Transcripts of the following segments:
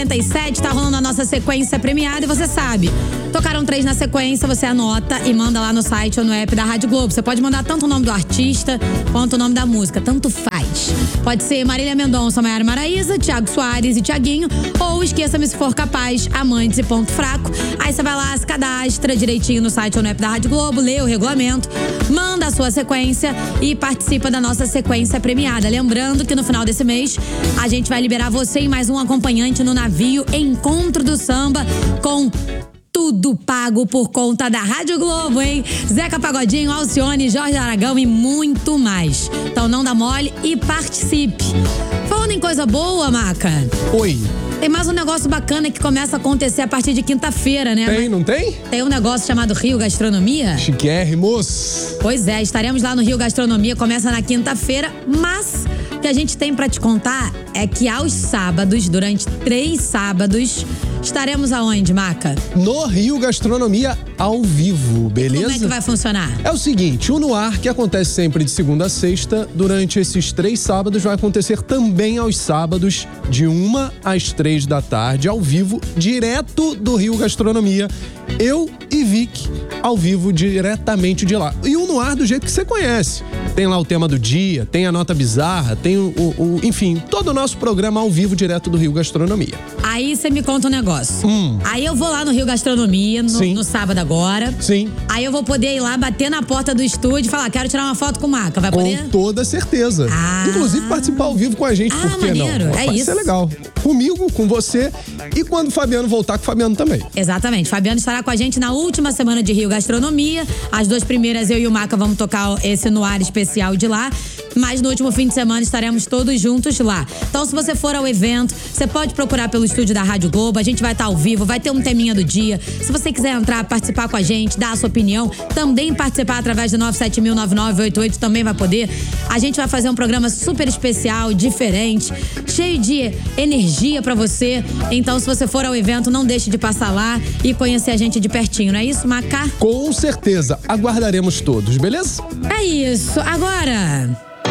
47, tá rolando a nossa sequência premiada e você sabe. Tocaram 3 na sequência, você anota e manda lá no site ou no app da Rádio Globo. Você pode mandar tanto o nome do artista quanto o nome da música, tanto faz. Pode ser Marília Mendonça, Maiara Maraíza, Thiago Soares e Thiaguinho, ou Esqueça-me Se For Capaz, Amantes e Ponto Fraco. Aí você vai lá, se cadastra direitinho no site ou no app da Rádio Globo, lê o regulamento, manda a sua sequência e participa da nossa sequência premiada. Lembrando que no final desse mês, a gente vai liberar você e mais um acompanhante no navio Encontro do Samba com tudo pago por conta da Rádio Globo, hein? Zeca Pagodinho, Alcione, Jorge Aragão e muito mais. Então não dá mole e participe. Falando em coisa boa, Maca. Oi. Tem mais um negócio bacana que começa a acontecer a partir de quinta-feira, né? Tem, não tem? Tem um negócio chamado Rio Gastronomia. Chiquérrimos. Pois é, estaremos lá no Rio Gastronomia, começa na quinta-feira, mas o que a gente tem pra te contar é que aos sábados, durante 3 sábados, estaremos aonde, Maca? No Rio Gastronomia ao vivo, beleza? Como é que vai funcionar? É o seguinte, o No Ar, que acontece sempre de segunda a sexta, durante esses 3 sábados, vai acontecer também aos sábados, de 1 às 3 da tarde, ao vivo, direto do Rio Gastronomia. Eu e Vic, ao vivo, diretamente de lá. E o No Ar do jeito que você conhece. Tem lá o tema do dia, tem a nota bizarra, tem enfim, todo o nosso programa ao vivo, direto do Rio Gastronomia. Aí você me conta um negócio. Aí eu vou lá no Rio Gastronomia, no sábado agora. Sim. Aí eu vou poder ir lá, bater na porta do estúdio e falar, quero tirar uma foto com o Maca. Vai poder? Com toda certeza. Inclusive participar ao vivo com a gente, por que maneiro. não? Vai ser legal. Comigo, com você e quando o Fabiano voltar, com o Fabiano também. Exatamente. Fabiano estará com a gente na última semana de Rio Gastronomia. As 2 primeiras, eu e o Maca, vamos tocar esse No Ar especial de lá. Mas no último fim de semana estaremos todos juntos lá. Então, se você for ao evento, você pode procurar pelo estúdio da Rádio Globo. A gente vai estar ao vivo, vai ter um teminha do dia. Se você quiser entrar, participar com a gente, dar a sua opinião, também participar através do 970009988 também vai poder. A gente vai fazer um programa super especial, diferente, cheio de energia pra você. Então, se você for ao evento, não deixe de passar lá e conhecer a gente de pertinho, não é isso, Macá? Com certeza. Aguardaremos todos, beleza? É isso. Agora,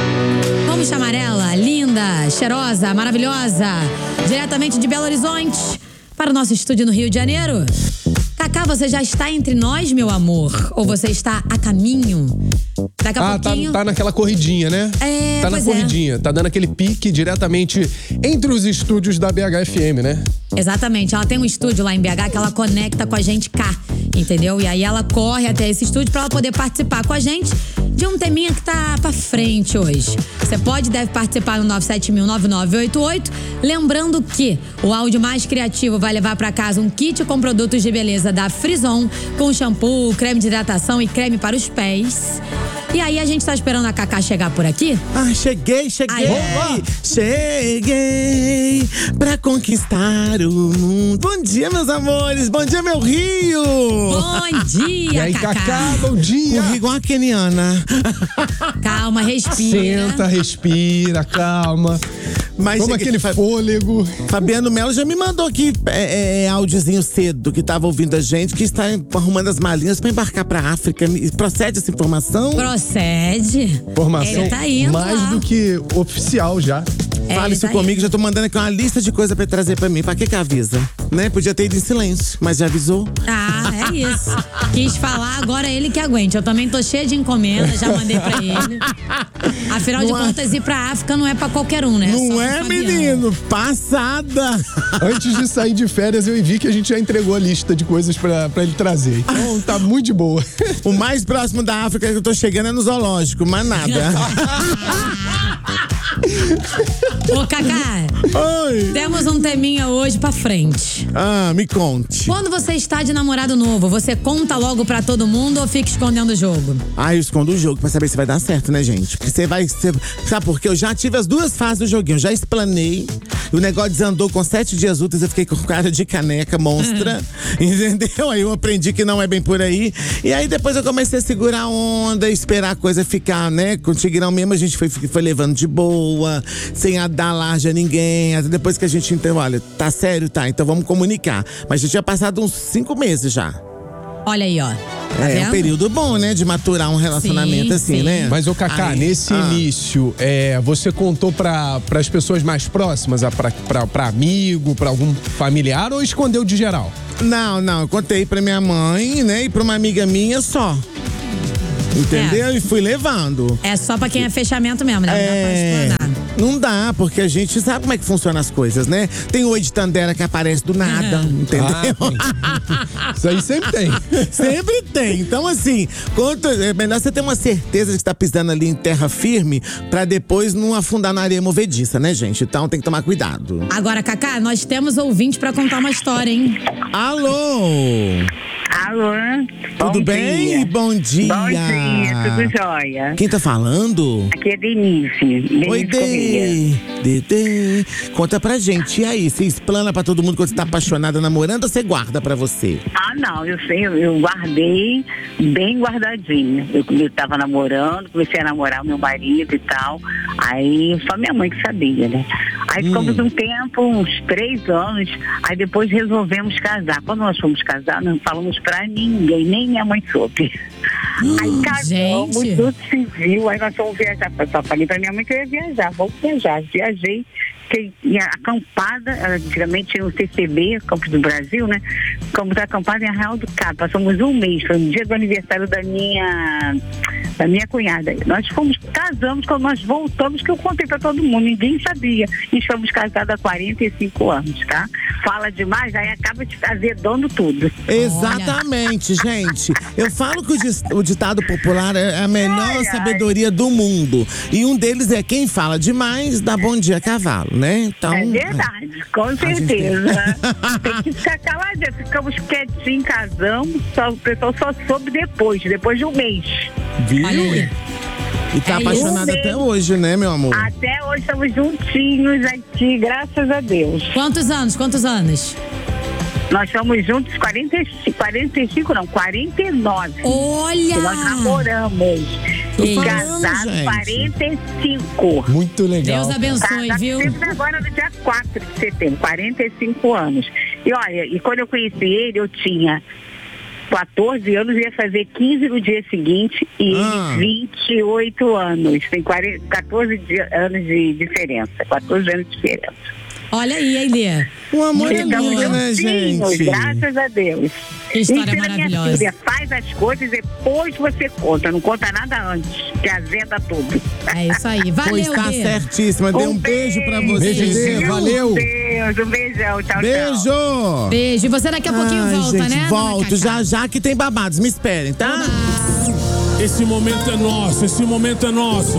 vamos chamar ela, linda, cheirosa, maravilhosa, diretamente de Belo Horizonte, para o nosso estúdio no Rio de Janeiro. Cacá, você já está entre nós, meu amor? Ou você está a caminho? Daqui a pouquinho... tá naquela corridinha, né? Tá na corridinha, tá dando aquele pique diretamente entre os estúdios da BHFM, né? Exatamente, ela tem um estúdio lá em BH que ela conecta com a gente cá, entendeu? E aí ela corre até esse estúdio pra ela poder participar com a gente de um teminha que tá pra frente hoje. Você deve participar no 970009988. Lembrando que o áudio mais criativo vai levar pra casa um kit com produtos de beleza da Frison, com shampoo, creme de hidratação e creme para os pés. E aí a gente tá esperando a Cacá chegar por aqui? Cheguei. Cheguei pra conquistar o mundo. Bom dia, meus amores. Bom dia, meu Rio. Bom dia, E aí, Cacá, bom dia. Um rio igual a keniana. Calma, respira. Senta, respira, calma. Toma aquele fôlego. Fabiano Melo já me mandou aqui áudiozinho cedo, que tava ouvindo a gente, que está arrumando as malinhas pra embarcar pra África. Procede essa informação? Procede. Informação Ele tá indo mais lá. do que oficial já. Fale isso comigo, já tô mandando aqui uma lista de coisa pra ele trazer pra mim. Pra que avisa? Né? Podia ter ido em silêncio, mas já avisou. É isso. Quis falar, agora é ele que aguente. Eu também tô cheia de encomenda, já mandei pra ele. Afinal de contas, ir pra África não é pra qualquer um, né? Não é, menino? Passada! Antes de sair de férias, eu vi que a gente já entregou a lista de coisas pra ele trazer. Então tá muito de boa. O mais próximo da África que eu tô chegando é no zoológico, mas nada. Ô, Cacá. Oi. Temos um teminha hoje pra frente. Me conte. Quando você está de namorado novo, você conta logo pra todo mundo ou fica escondendo o jogo? Eu escondo o jogo pra saber se vai dar certo, né, gente? Porque sabe por quê? Eu já tive as 2 fases do joguinho. Eu já explanei. O negócio desandou com 7 dias úteis. Eu fiquei com cara de caneca monstra. Entendeu? Aí eu aprendi que não é bem por aí. E aí depois eu comecei a segurar a onda, esperar a coisa ficar, né? Com o Tigrão mesmo, a gente foi levando de boa, sem dar larga a ninguém. Até depois que a gente entendeu, olha, tá sério? Tá, então vamos comunicar. Mas já tinha passado uns 5 meses já. Olha aí, ó. Tá É vendo? um período bom, né? De maturar um relacionamento Sim, assim, sim. né? Mas, ô Cacá, Ai, nesse início, você contou para as pessoas mais próximas, pra amigo, pra algum familiar, ou escondeu de geral? Não, eu contei pra minha mãe, né? E pra uma amiga minha só. Entendeu? E fui levando. É só pra quem é fechamento mesmo, né? Não dá pra explanar. Não dá, porque a gente sabe como é que funcionam as coisas, né? Tem o Oi de Tandera que aparece do nada, entendeu? Isso aí sempre tem. Sempre tem. Então, assim, é melhor você ter uma certeza de que tá pisando ali em terra firme pra depois não afundar na areia movediça, né, gente? Então tem que tomar cuidado. Agora, Cacá, nós temos ouvinte pra contar uma história, hein? Alô? Alô? Tudo bem? Dia. Bom dia. Bom dia, tudo jóia. Quem tá falando? Aqui é Denise. Oi, Corrêa. Dê. Conta pra gente. E aí, você explana pra todo mundo quando você tá apaixonada, namorando, ou você guarda pra você? Ah, não, eu guardei bem guardadinho. Eu tava namorando, comecei a namorar o meu marido e tal. Aí só minha mãe que sabia, né? Aí ficamos um tempo, uns 3 anos. Aí depois resolvemos casar. Quando nós fomos casar, não falamos pra ninguém, nem minha mãe soube. Aí casamos, Gente. tudo civil, aí nós fomos viajar. Só falei pra minha mãe que eu ia viajar, vamos viajar. Viajei, fiquei acampada, antigamente tinha o CCB, Campos do Brasil, né? Ficamos acampados em Arraial do Cabo, passamos um mês, foi no dia do aniversário da minha cunhada. Nós casamos, quando nós voltamos, que eu contei pra todo mundo, ninguém sabia. E estamos casados há 45 anos, tá? Fala demais, aí acaba te azedando tudo. Exatamente, gente. Eu falo que o ditado popular é a melhor sabedoria do mundo. E um deles é: quem fala demais dá bom dia a cavalo, né? Então, É verdade, com certeza. Tem que ficar caladinho. Ficamos quietinhos, casamos, o pessoal só soube depois de um mês. viu? Olha aí. E tá É apaixonada isso. até hoje, né, meu amor? Até hoje estamos juntinhos aqui, graças a Deus. Quantos anos? Nós estamos juntos 45 não, 49. Olha! Que nós namoramos. Que E isso, casados gente. 45. Muito legal. Deus abençoe, Casados viu? sempre agora no dia 4 de setembro, 45 anos. E olha, e quando eu conheci ele, eu tinha 14 anos, ia fazer 15 no dia seguinte e ele 28 anos. Tem 14 anos de diferença. 14 anos de diferença. Olha aí, Ailê. O amor é Estamos lindo, né, juntinhos, gente? graças a Deus. Que história Ensina minha maravilhosa. filha, faz as coisas, depois você conta. Não conta nada antes, que azeda tudo. É isso aí. Pois Valeu, tá Dê. certíssima. Dê um beijo pra você. Beijo, Dê. Meu Valeu. Deus, um beijão. Tchau, tchau. Beijo! Beijo. E você daqui a pouquinho Ai, volta, gente, né? volto dona já que tem babados. Me esperem, tá? Cacá? Esse momento é nosso, esse momento é nosso.